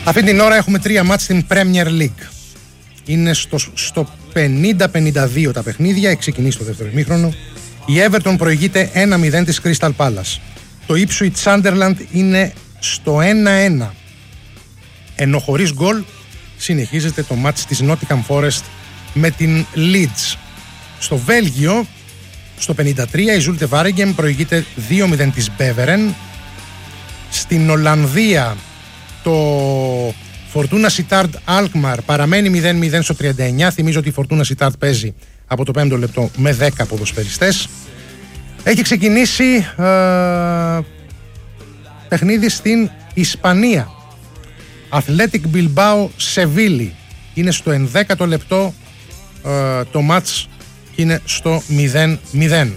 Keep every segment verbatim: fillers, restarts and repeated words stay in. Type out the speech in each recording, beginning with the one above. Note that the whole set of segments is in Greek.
Αυτή την ώρα έχουμε τρία μάτς στην Premier League. Είναι στο, στο πενήντα πενήντα δύο τα παιχνίδια, έχει ξεκινήσει το δεύτερο ημίχρονο. Η Everton προηγείται ένα μηδέν της Crystal Palace. Το Ipswich Sunderland είναι στο ένα ένα. Ενώ χωρίς γκολ συνεχίζεται το μάτς της Nottingham Forest με την Leeds. Στο Βέλγιο, στο πενήντα τρία, η Zulte Waregem προηγείται δύο μηδέν της Beveren. Στην Ολλανδία, το Fortuna Sittard Alkmaar παραμένει μηδέν μηδέν στο τριάντα εννιά. Θυμίζω ότι η Fortuna Sittard παίζει από το πέμπτο λεπτό με δέκα ποδοσφαιριστές. Έχει ξεκινήσει ε, παιχνίδι στην Ισπανία. Athletic Bilbao Sevilla. Είναι στο ενδέκατο λεπτό ε, το μάτς και είναι στο μηδέν μηδέν.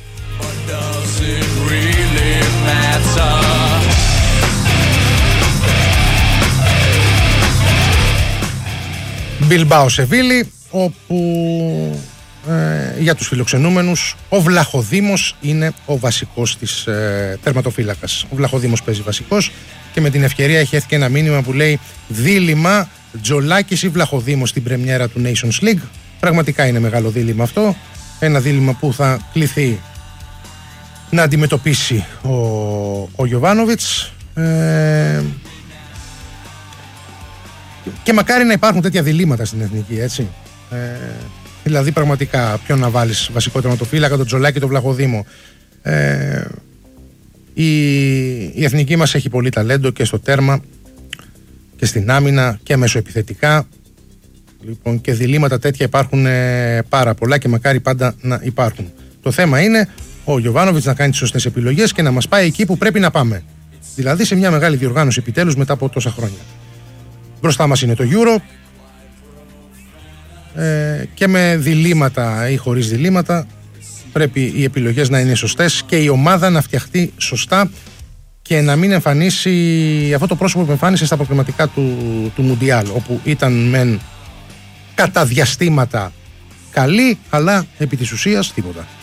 Bilbao Sevilla, όπου ε, για τους φιλοξενούμενους ο Βλαχοδήμος είναι ο βασικός της ε, τερματοφύλακας. Ο Βλαχοδήμος παίζει βασικός και με την ευκαιρία έχει έρθει και ένα μήνυμα που λέει δίλημμα Τζολάκης ή Βλαχοδήμος στην πρεμιέρα του Nations League. Πραγματικά είναι μεγάλο δίλημμα αυτό. Ένα δίλημμα που θα κληθεί να αντιμετωπίσει ο, ο Γιοβάνοβιτς. Ε, και μακάρι να υπάρχουν τέτοια διλήμματα στην εθνική, έτσι. Ε, δηλαδή πραγματικά ποιον να βάλεις βασικό τερματοφύλακα, τον Τζολάκη ή τον Βλαχοδήμο. Ε, η, η εθνική μας έχει πολύ ταλέντο και στο τέρμα και στην άμυνα και μεσοεπιθετικά. Λοιπόν, και διλήμματα τέτοια υπάρχουν ε, πάρα πολλά και μακάρι πάντα να υπάρχουν. Το θέμα είναι ο Γιοβάνοβιτς να κάνει τις σωστές επιλογές και να μας πάει εκεί που πρέπει να πάμε. Δηλαδή σε μια μεγάλη διοργάνωση επιτέλους μετά από τόσα χρόνια. Μπροστά μας είναι το Euro ε, και με διλήμματα ή χωρίς διλήμματα πρέπει οι επιλογές να είναι σωστές και η ομάδα να φτιαχτεί σωστά και να μην εμφανίσει αυτό το πρόσωπο που εμφάνισε στα προκριματικά του, του Μουντιάλ, όπου ήταν μεν κατά διαστήματα καλή, αλλά επί της ουσίας τίποτα.